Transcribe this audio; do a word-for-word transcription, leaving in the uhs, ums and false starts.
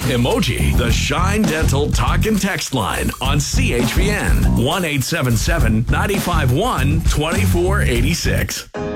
emoji. The Shine Dental Talk and Text line on C H V N one eight seven seven, nine five one, two four eight six.